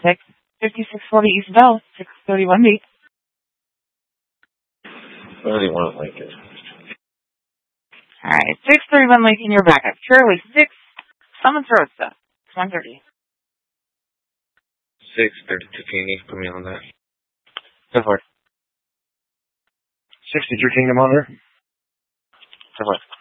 5640 East Bell, 631 B. I really want Lincoln. Alright, 631 Lincoln, you're back up. Charlie 6, Summons Roadstone, 130. 632, can you put me on that? Go for it. 63 Kingdom Hunter. Go for it.